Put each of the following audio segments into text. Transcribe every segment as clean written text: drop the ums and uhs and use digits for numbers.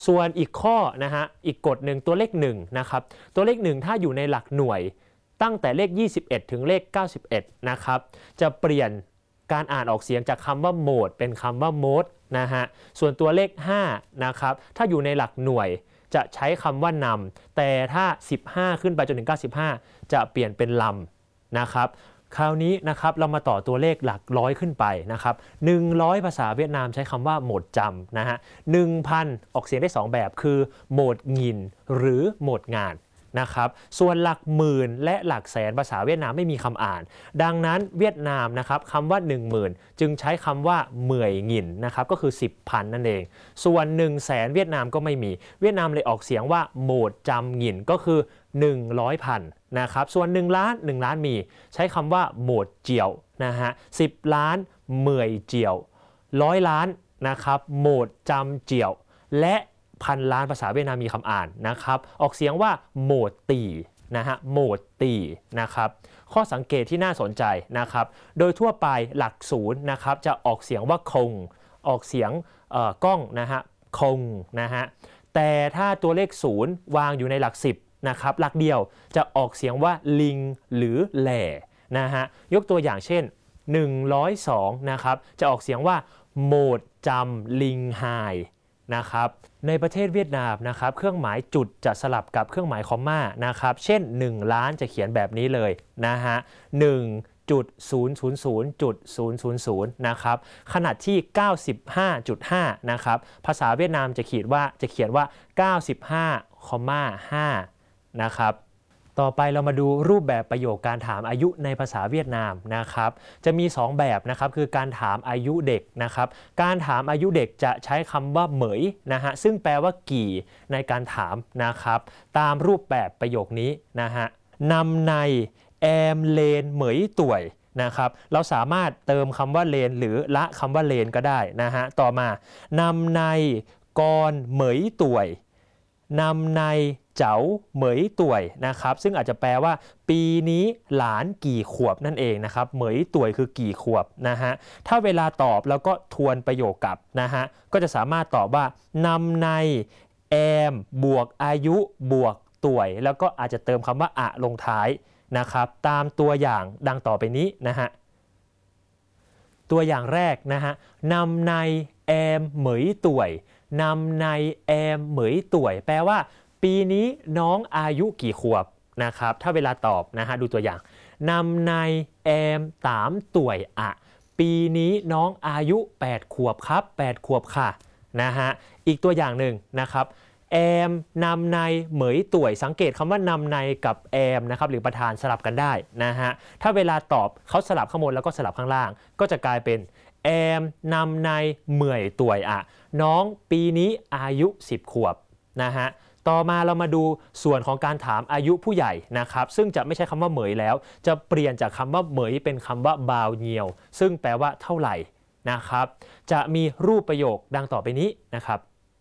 ส่วนอีกข้อนะฮะอีกกฎหนึ่งตัวเลข1นะครับตัวเลข1ถ้าอยู่ในหลักหน่วยตั้งแต่เลข21ถึงเลข91นะครับจะเปลี่ยนการอ่านออกเสียงจากคำว่าโหมดเป็นคำว่าโมดนะฮะส่วนตัวเลข5นะครับถ้าอยู่ในหลักหน่วยจะใช้คำว่านำแต่ถ้า15ขึ้นไปจนถึง95จะเปลี่ยนเป็นลำนะครับคราวนี้นะครับเรามาต่อตัวเลขหลักร้อยขึ้นไปนะครับ100ภาษาเวียดนามใช้คำว่าโหมดจำนะฮะ1,000ออกเสียงได้2แบบคือโหมดหงินหรือโหมดงานนะครับส่วนหลักหมื่นและหลักแสนภาษาเวียดนามไม่มีคำอ่านดังนั้นเวียดนามนะครับคำว่า10,000จึงใช้คำว่าเหมื่อยหงินนะครับก็คือ10,000นั่นเองส่วน100,000เวียดนามก็ไม่มีเวียดนามเลยออกเสียงว่าโหมดจำหงินก็คือ100,000นะครับส่วน1 ล้าน1 ล้านมีใช้คำว่าโหมดเจียวนะฮะ10 ล้านเหมื่อยเจียว100 ล้านนะครับโหมดจำเจียวและ1,000 ล้านภาษาเวียดนามมีคำอ่านนะครับออกเสียงว่าโหมดตีนะฮะโหมดตีนะครับข้อสังเกตที่น่าสนใจนะครับโดยทั่วไปหลักศูนย์นะครับจะออกเสียงว่าคงออกเสียงก้องนะฮะคงนะฮะแต่ถ้าตัวเลข0วางอยู่ในหลัก10นะครับหลักเดียวจะออกเสียงว่าลิงหรือแหล่นะฮะยกตัวอย่างเช่น102นะครับจะออกเสียงว่าโหมดจำลิงไฮนะครับในประเทศเวียดนามนะครับเครื่องหมายจุดจะสลับกับเครื่องหมายคอมมานะครับเช่น1 ล้านจะเขียนแบบนี้เลยนะฮะ1.000.000นะครับขณะที่95.5นะครับภาษาเวียดนามจะเขียนว่า95,5นะครับต่อไปเรามาดูรูปแบบประโยคการถามอายุในภาษาเวียดนามนะครับจะมี2แบบนะครับคือการถามอายุเด็กนะครับการถามอายุเด็กจะใช้คำว่าเหมยนะฮะซึ่งแปลว่ากี่ในการถามนะครับตามรูปแบบประโยคนี้นะฮะนำในแอมเลนเหมยต่วยนะครับเราสามารถเติมคำว่าเลนหรือละคำว่าเลนก็ได้นะฮะต่อมานำในกรเหมยต่วยนำในเจ๋าเหมยต่วยนะครับซึ่งอาจจะแปลว่าปีนี้หลานกี่ขวบนั่นเองนะครับเหมยต่วยคือกี่ขวบนะฮะถ้าเวลาตอบแล้วก็ทวนประโยคกลับนะฮะก็จะสามารถตอบว่านำในแอมบวกอายุบวกต่วยแล้วก็อาจจะเติมคำว่าอะลงท้ายนะครับตามตัวอย่างดังต่อไปนี้นะฮะตัวอย่างแรกนะฮะนำในแอมเหมยต่วยนำในแอมเหมยต่วยแปลว่าปีนี้น้องอายุกี่ขวบนะครับถ้าเวลาตอบนะฮะดูตัวอย่างนำในแอมตามต่วยอะปีนี้น้องอายุ8 ขวบครับ8 ขวบค่ะนะฮะอีกตัวอย่างหนึ่งนะครับแอมนำในเหมยต่วยสังเกตคำว่านำในกับแอมนะครับหรือประธานสลับกันได้นะฮะถ้าเวลาตอบเขาสลับข้างบนแล้วก็สลับข้างล่างก็จะกลายเป็นแอมนำในเหมื่อยต่วยอะน้องปีนี้อายุ10 ขวบนะฮะต่อมาเรามาดูส่วนของการถามอายุผู้ใหญ่นะครับซึ่งจะไม่ใช่คำว่าเหมยแล้วจะเปลี่ยนจากคำว่าเหมยเป็นคำว่าบาวเนียวซึ่งแปลว่าเท่าไหร่นะครับจะมีรูปประโยคดังต่อไปนี้นะครับ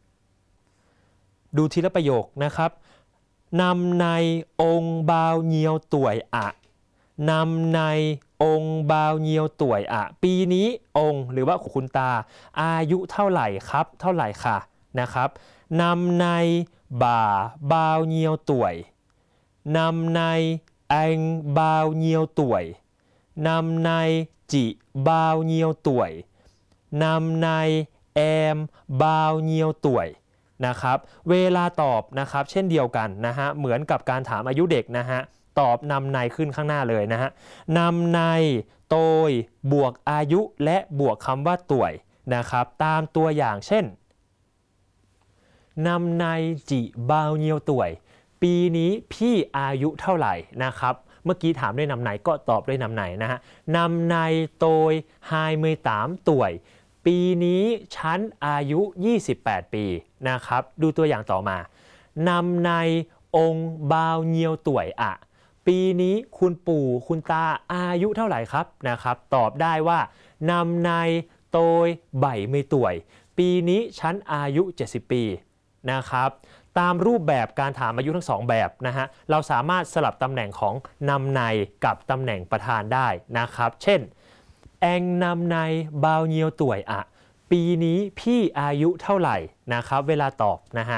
ดูทีละประโยคนะครับนำในองค์บาวเนียวต่วยอะนำในองค์บาวเนียวต่วยอะปีนี้องค์หรือว่าคุณตาอายุเท่าไหร่ครับเท่าไหร่ค่ะนะครับนำในบ่าบาวเนียวต่วยนำในแองบาวเนียวต่วยนำในจิบาวเนียวต่วยนำในแอมบาวเนียวต่วยนะครับเวลาตอบนะครับเช่นเดียวกันนะฮะเหมือนกับการถามอายุเด็กนะฮะตอบนำในขึ้นข้างหน้าเลยนะฮะนำในโตยบวกอายุและบวกคำว่าต่วยนะครับตามตัวอย่างเช่นนำในจิบาวเนียวต่วยปีนี้พี่อายุเท่าไหร่นะครับเมื่อกี้ถามด้วยนำในก็ตอบด้วยนำในนะฮะนำในโตยไฮมือตามต่วยปีนี้ฉันอายุ28 ปีนะครับดูตัวอย่างต่อมานำในองค์บาวเนียวต่วยอะปีนี้คุณปู่คุณตาอายุเท่าไหร่ครับนะครับตอบได้ว่านำในโตยใบมือต่วยปีนี้ฉันอายุ70 ปีนะครับตามรูปแบบการถามอายุทั้ง2แบบนะฮะเราสามารถสลับตำแหน่งของนำในกับตำแหน่งประธานได้นะครับเช่นแองนำในบาวเนียวต่วยอะปีนี้พี่อายุเท่าไหร่นะครับเวลาตอบนะฮะ